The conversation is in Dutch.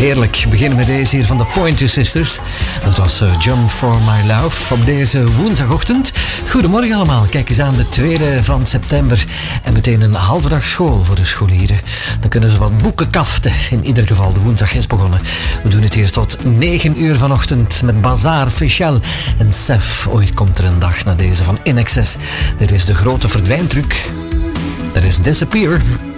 Heerlijk. Beginnen met deze hier van de Pointer Sisters. Dat was Jump for My Love op deze woensdagochtend. Goedemorgen allemaal. Kijk eens aan, de 2e van september. En meteen een halve dag school voor de scholieren. Dan kunnen ze wat boeken kaften. In ieder geval, de woensdag is begonnen. We doen het hier tot 9 uur vanochtend met Bazaar, Fichel en Sef. Ooit komt er een dag na deze van INXS. Dit is de grote verdwijntruc. Dat is Disappear.